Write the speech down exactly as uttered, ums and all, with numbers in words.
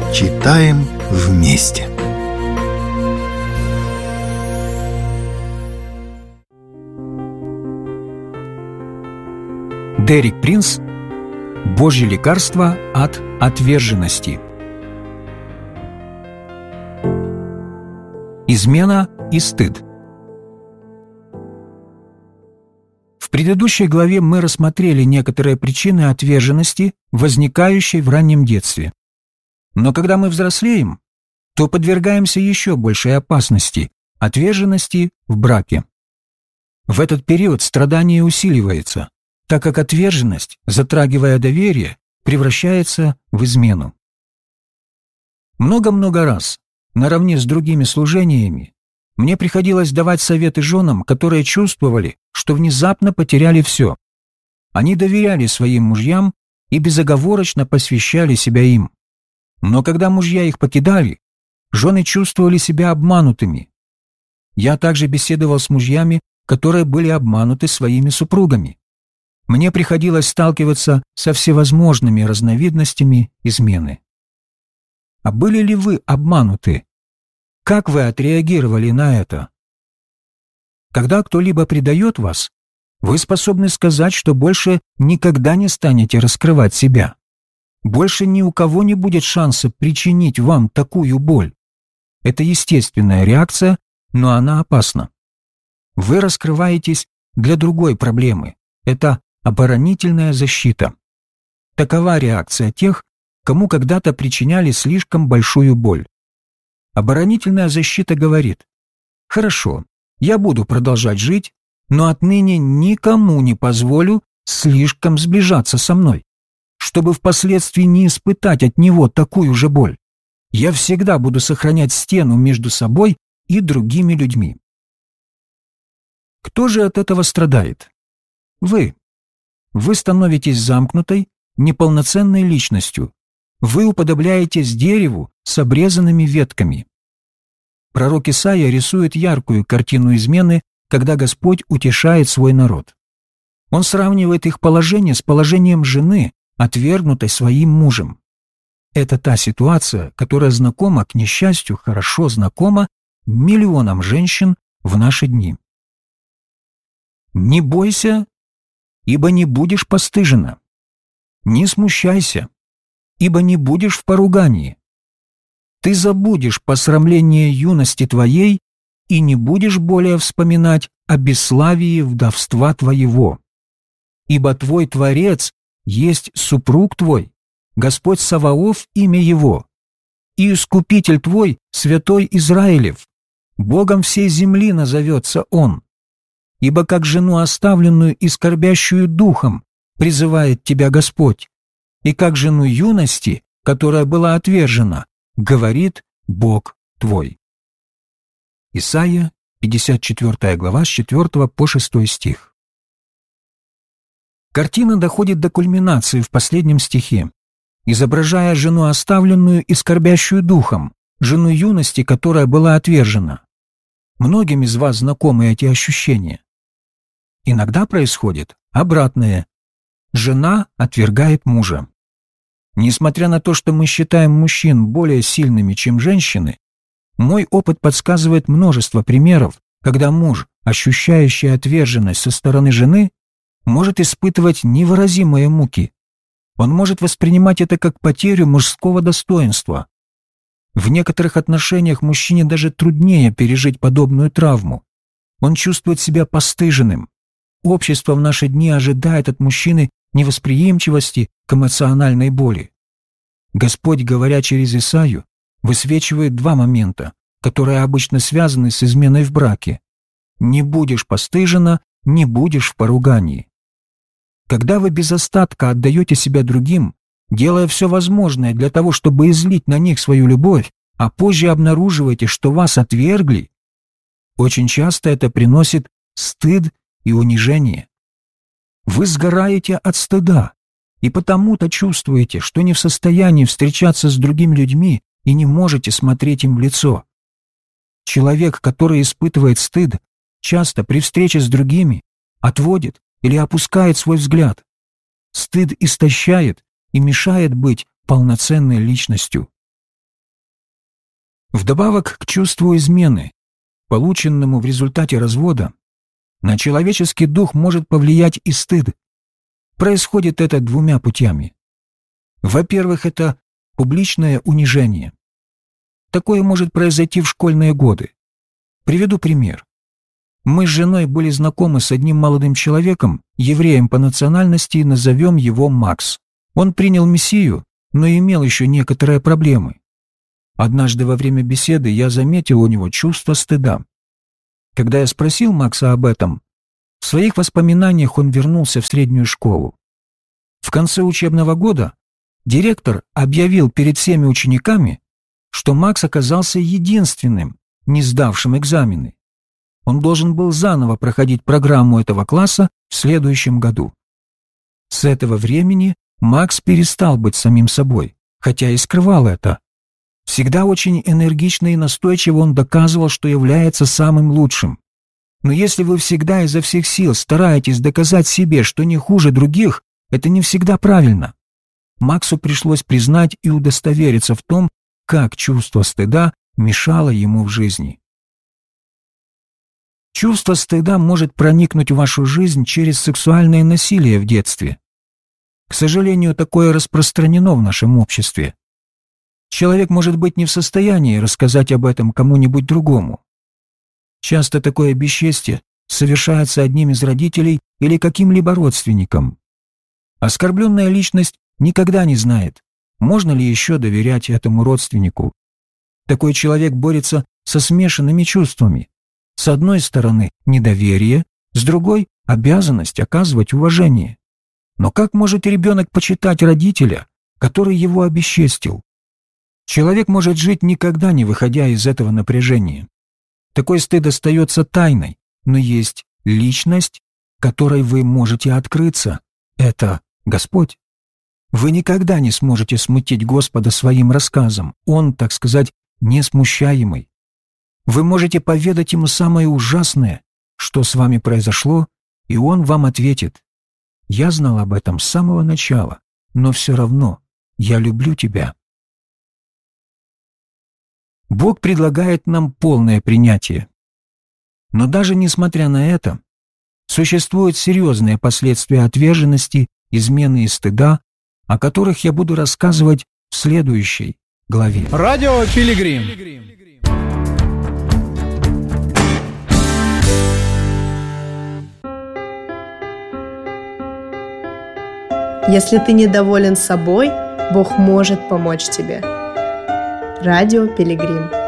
Читаем вместе. Дерек Принс. Божье лекарство от отверженности. Измена и стыд. В предыдущей главе мы рассмотрели некоторые причины отверженности, возникающей в раннем детстве. Но когда мы взрослеем, то подвергаемся еще большей опасности – отверженности в браке. В этот период страдание усиливается, так как отверженность, затрагивая доверие, превращается в измену. Много-много раз, наравне с другими служениями, мне приходилось давать советы женам, которые чувствовали, что внезапно потеряли все. Они доверяли своим мужьям и безоговорочно посвящали себя им. Но когда мужья их покидали, жены чувствовали себя обманутыми. Я также беседовал с мужьями, которые были обмануты своими супругами. Мне приходилось сталкиваться со всевозможными разновидностями измены. А были ли вы обмануты? Как вы отреагировали на это? Когда кто-либо предает вас, вы способны сказать, что больше никогда не станете раскрывать себя. Больше ни у кого не будет шанса причинить вам такую боль. Это естественная реакция, но она опасна. Вы раскрываетесь для другой проблемы. Это оборонительная защита. Такова реакция тех, кому когда-то причиняли слишком большую боль. Оборонительная защита говорит: «Хорошо, я буду продолжать жить, но отныне никому не позволю слишком сближаться со мной, чтобы впоследствии не испытать от него такую же боль. Я всегда буду сохранять стену между собой и другими людьми». Кто же от этого страдает? Вы. Вы становитесь замкнутой, неполноценной личностью. Вы уподобляетесь дереву с обрезанными ветками. Пророк Исаия рисует яркую картину измены, когда Господь утешает свой народ. Он сравнивает их положение с положением жены, отвергнутой своим мужем. Это та ситуация, которая знакома, к несчастью, хорошо знакома миллионам женщин в наши дни. Не бойся, ибо не будешь постыжена. Не смущайся, ибо не будешь в поругании. Ты забудешь посрамление юности твоей и не будешь более вспоминать о бесславии вдовства твоего. Ибо твой Творец есть супруг твой, Господь Саваоф имя его, и Искупитель твой, Святой Израилев, Богом всей земли назовется он. Ибо как жену оставленную и скорбящую духом призывает тебя Господь, и как жену юности, которая была отвержена, говорит Бог твой. Исайя, пятьдесят четвёртая глава, с четвёртого по шестой стих. Картина доходит до кульминации в последнем стихе, изображая жену оставленную и скорбящую духом, жену юности, которая была отвержена. Многим из вас знакомы эти ощущения. Иногда происходит обратное. Жена отвергает мужа. Несмотря на то, что мы считаем мужчин более сильными, чем женщины, мой опыт подсказывает множество примеров, когда муж, ощущающий отверженность со стороны жены, может испытывать невыразимые муки. Он может воспринимать это как потерю мужского достоинства. В некоторых отношениях мужчине даже труднее пережить подобную травму. Он чувствует себя постыженным. Общество в наши дни ожидает от мужчины невосприимчивости к эмоциональной боли. Господь, говоря через Исаию, высвечивает два момента, которые обычно связаны с изменой в браке. Не будешь постыжена, не будешь в поругании. Когда вы без остатка отдаете себя другим, делая все возможное для того, чтобы излить на них свою любовь, а позже обнаруживаете, что вас отвергли, очень часто это приносит стыд и унижение. Вы сгораете от стыда и потому-то чувствуете, что не в состоянии встречаться с другими людьми и не можете смотреть им в лицо. Человек, который испытывает стыд, часто при встрече с другими отводит или опускает свой взгляд. Стыд истощает и мешает быть полноценной личностью. Вдобавок к чувству измены, полученному в результате развода, на человеческий дух может повлиять и стыд. Происходит это двумя путями. Во-первых, это публичное унижение. Такое может произойти в школьные годы. Приведу пример. Мы с женой были знакомы с одним молодым человеком, евреем по национальности, назовем его Макс. Он принял Мессию, но имел еще некоторые проблемы. Однажды во время беседы я заметил у него чувство стыда. Когда я спросил Макса об этом, в своих воспоминаниях он вернулся в среднюю школу. В конце учебного года директор объявил перед всеми учениками, что Макс оказался единственным, не сдавшим экзамены. Он должен был заново проходить программу этого класса в следующем году. С этого времени Макс перестал быть самим собой, хотя и скрывал это. Всегда очень энергично и настойчиво он доказывал, что является самым лучшим. Но если вы всегда изо всех сил стараетесь доказать себе, что не хуже других, это не всегда правильно. Максу пришлось признать и удостовериться в том, как чувство стыда мешало ему в жизни. Чувство стыда может проникнуть в вашу жизнь через сексуальное насилие в детстве. К сожалению, такое распространено в нашем обществе. Человек может быть не в состоянии рассказать об этом кому-нибудь другому. Часто такое бесчестие совершается одним из родителей или каким-либо родственником. Оскорбленная личность никогда не знает, можно ли еще доверять этому родственнику. Такой человек борется со смешанными чувствами. С одной стороны недоверие, с другой – обязанность оказывать уважение. Но как может ребенок почитать родителя, который его обесчестил? Человек может жить, никогда не выходя из этого напряжения. Такой стыд остается тайной, но есть личность, которой вы можете открыться. Это Господь. Вы никогда не сможете смутить Господа своим рассказом. Он, так сказать, несмущаемый. Вы можете поведать Ему самое ужасное, что с вами произошло, и Он вам ответит: «Я знал об этом с самого начала, но все равно я люблю тебя». Бог предлагает нам полное принятие. Но даже несмотря на это, существуют серьезные последствия отверженности, измены и стыда, о которых я буду рассказывать в следующей главе. Радио Пилигрим. Если ты недоволен собой, Бог может помочь тебе. Радио Пилигрим.